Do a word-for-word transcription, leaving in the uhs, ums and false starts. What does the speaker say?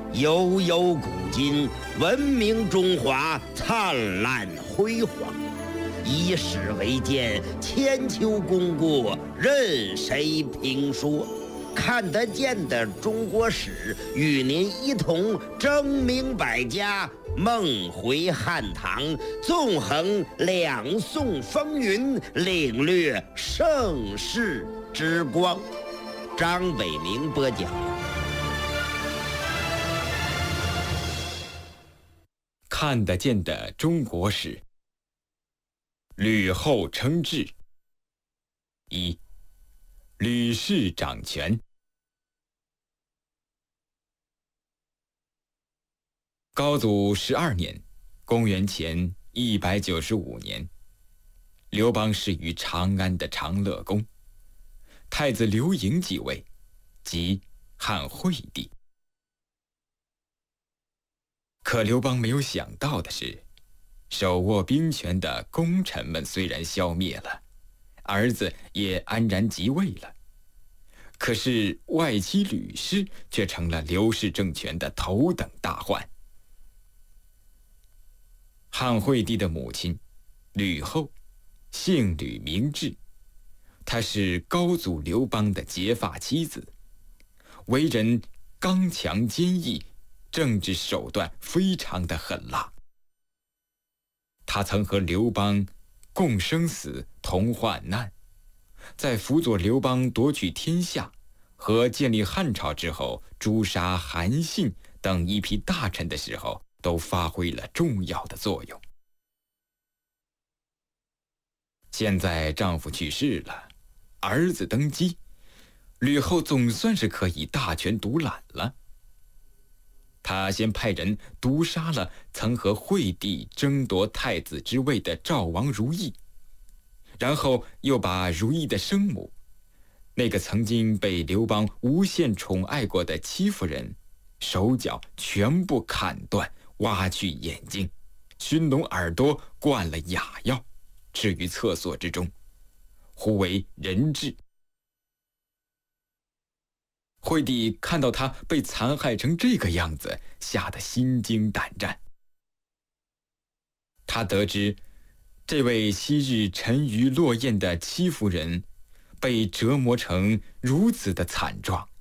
悠悠古今，文明中华灿烂辉煌。以史为鉴，千秋功过任谁评说？看得见的中国史，与您一同争明百家，梦回汉唐，纵横两宋风云，领略盛世之光。张伟明播讲。 看得见的中国史，吕后称制。一、吕氏掌权。高祖十二年，公元前一百九十五年，刘邦逝于长安的长乐宫，太子刘盈继位，即汉惠帝。可刘邦没有想到的是，手握兵权的功臣们虽然消灭了，儿子也安然即位了，可是外戚吕氏却成了刘氏政权的头等大患。汉惠帝的母亲吕后，姓吕名雉，她是高祖刘邦的结发妻子，为人刚强坚毅，政治手段非常的狠辣。他曾和刘邦共生死同患难，在辅佐刘邦夺取天下和建立汉朝之后，诛杀韩信等一批大臣的时候，都发挥了重要的作用。现在丈夫去世了，儿子登基，吕后总算是可以大权独揽了。他先派人毒杀了曾和惠帝争夺太子之位的赵王如意，然后又把如意的生母，那个曾经被刘邦无限宠爱过的戚夫人，手脚全部砍断，挖去眼睛，熏聋耳朵，灌了哑药，置于厕所之中，呼为人彘。惠帝看到他被残害成这个样子，吓得心惊胆战。他得知这位昔日沉鱼落雁的戚夫人被折磨成如此的惨状，